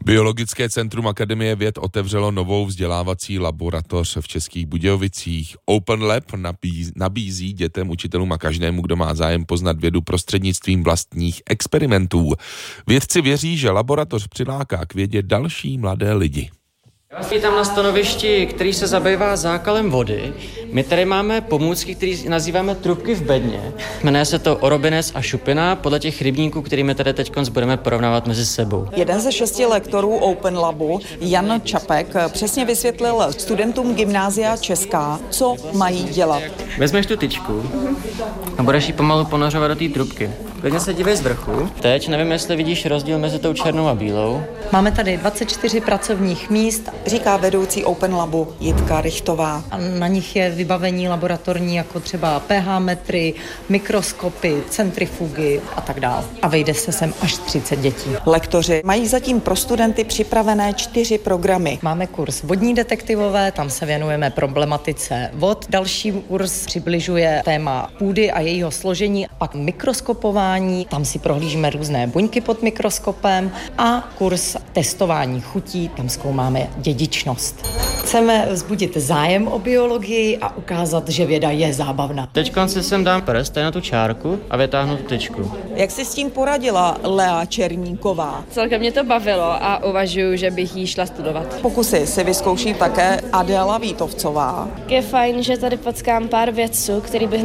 Biologické centrum Akademie věd otevřelo novou vzdělávací laboratoř v Českých Budějovicích. Open Lab nabízí dětem, učitelům a každému, kdo má zájem poznat vědu prostřednictvím vlastních experimentů. Vědci věří, že laboratoř přiláká k vědě další mladé lidi. Já vás vítám na stanovišti, který se zabývá zákalem vody. My tady máme pomůcky, které nazýváme trubky v bedně. Jmenuje se to orobinec a šupina podle těch rybníků, kterými tady teď budeme porovnávat mezi sebou. Jeden ze 6 lektorů Open Labu, Jan Čapek, přesně vysvětlil studentům Gymnázia Česká, co mají dělat. Vezmeš tu tyčku a budeš ji pomalu ponořovat do té trubky. Klidně se dívej z vrchu. Teď nevím, jestli vidíš rozdíl mezi tou černou a bílou. Máme tady 24 pracovních míst, říká vedoucí Open Labu Jitka Richtová. A na nich je vybavení laboratorní, jako třeba pH metry, mikroskopy, centrifugy a tak dále. A vejde se sem až 30 dětí. Lektoři mají zatím pro studenty připravené 4 programy. Máme kurz vodní detektivové, tam se věnujeme problematice vod. Další kurz přibližuje téma půdy a jejího složení, pak mikroskopování, tam si prohlížíme různé buňky pod mikroskopem a kurz testování chutí, tam zkoumáme dědičnost. Chceme vzbudit zájem o biologii a ukázat, že věda je zábavná. Teď si sem dám prst na tu čárku a vytáhnu tu tyčku. Jak si s tím poradila Lea Černíková? Celkem mě to bavilo a uvažuji, že bych jí šla studovat. Pokusy si vyzkouší také Adéla Vítovcová. Je fajn, že tady potkám pár vědců, který bych